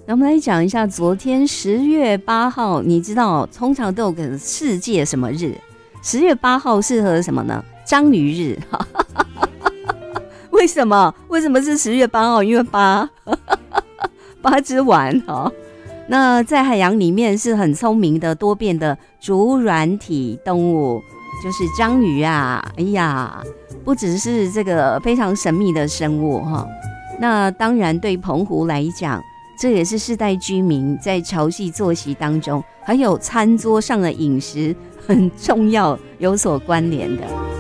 那我们来讲一下昨天10月8号，你知道通常都有个世界什么日？10月8号适合什么呢？章鱼日。为什么？为什么是10月8号？因为八只碗哈。那在海洋里面是很聪明的多变的竹软体动物，就是章鱼啊。哎呀，不只是这个非常神秘的生物哈。那当然对澎湖来讲，这也是世代居民在潮汐作息当中，还有餐桌上的饮食很重要有所关联的。